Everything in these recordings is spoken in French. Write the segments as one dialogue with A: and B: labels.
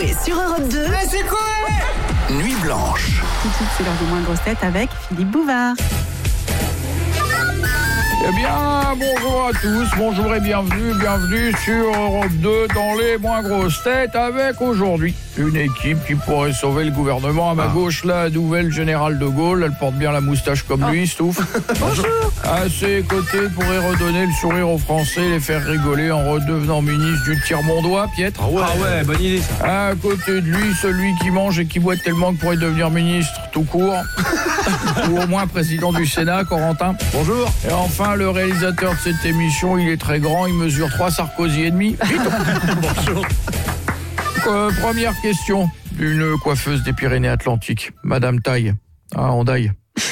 A: Coé sur Europe 2.
B: Mais c'est Coé.
C: Nuit blanche.
D: Tout de suite, c'est l'heure du moins grosse tête avec Philippe Bouvard.
E: Eh bien, bonjour à tous, bonjour et bienvenue sur Europe 2 dans les moins grosses têtes avec aujourd'hui une équipe qui pourrait sauver le gouvernement. À ma gauche, la nouvelle générale de Gaulle, elle porte bien la moustache comme lui, Stouff. Bonjour. À ses côtés, pourrait redonner le sourire aux Français, les faire rigoler en redevenant ministre du tiers-mondois, Pietre.
B: Ah ouais, bonne idée.
E: À côté de lui, celui qui mange et qui boit tellement que pourrait devenir ministre tout court. Ou au moins président du Sénat, Corentin.
B: Bonjour.
E: Et enfin, le réalisateur de cette émission, il est très grand, il mesure 3 Sarkozy et demi.
B: Bonjour.
E: Première question d'une coiffeuse des Pyrénées-Atlantiques, Madame Taille. Ah, Andaille.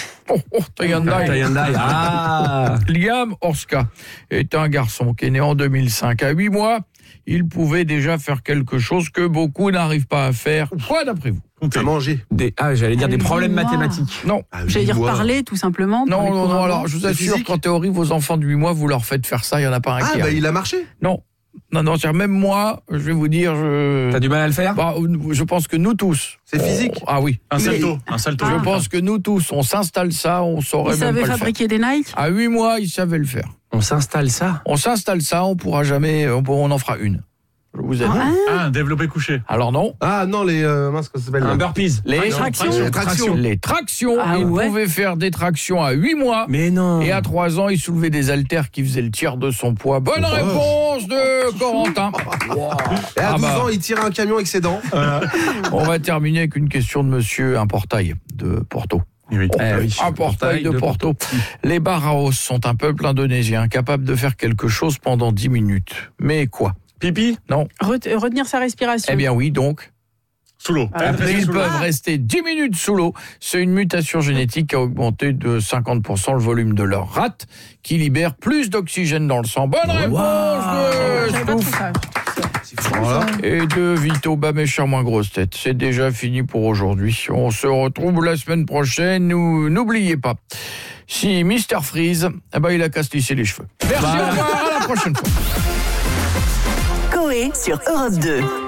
E: Taille.
B: Ah.
E: Liam Orska est un garçon qui est né en 2005. À 8 mois, il pouvait déjà faire quelque chose que beaucoup n'arrivent pas à faire. Quoi d'après vous?
B: À manger. Des problèmes mathématiques.
E: Non.
D: J'allais dire parler, tout simplement.
E: Non, alors je vous assure qu'en théorie, vos enfants de 8 mois, vous leur faites faire ça, il n'y en a pas un qui arrive.
B: Il a marché.
E: Non, c'est-à-dire même moi, je vais vous dire...
B: T'as du mal à le faire?
E: Je pense que nous tous...
B: C'est physique?
E: Ah oui.
B: Un salto.
E: Je pense que nous tous, on s'installe ça, on saurait même pas le faire.
D: Il savait fabriquer des Nike?
E: À 8 mois, il savait le faire.
B: On s'installe ça?
E: On pourra jamais... On en fera une. Je vous aide.
F: Un développé couché.
E: Alors non.
B: Ah non, les... mince, comment ça s'appelle?
F: Un burpees.
E: Les
B: tractions.
E: Les tractions.
D: Ah
E: il
D: ouais.
E: pouvait faire des tractions à 8 mois.
B: Mais non.
E: Et à 3 ans, il soulevait des haltères qui faisaient le tiers de son poids. Bonne réponse de Corentin.
B: Et à 12 ans, il tirait un camion avec ses dents.
E: On va terminer avec une question de monsieur Importail de Porto.
F: Oui.
E: Importail de Porto. Les Baraos sont un peuple indonésien capable de faire quelque chose pendant 10 minutes. Mais quoi?
F: Pipi?
E: Non.
D: Retenir sa respiration.
E: Eh bien oui, donc.
F: Sous l'eau.
E: Ils peuvent rester 10 minutes sous l'eau. C'est une mutation génétique qui a augmenté de 50% le volume de leur rate, qui libère plus d'oxygène dans le sang. Bonne réponse de Stouff.
B: Voilà.
E: Et de Vito. Mes chers moins grosses têtes, c'est déjà fini pour aujourd'hui. On se retrouve la semaine prochaine. N'oubliez pas, si Mr Freeze, il a qu'à se lisser les cheveux. Merci, au revoir, à la prochaine fois.
A: Coé sur Europe 2.